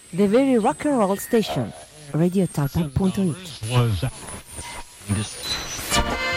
The Very Rock and Roll Station, radiotalpa.it. Was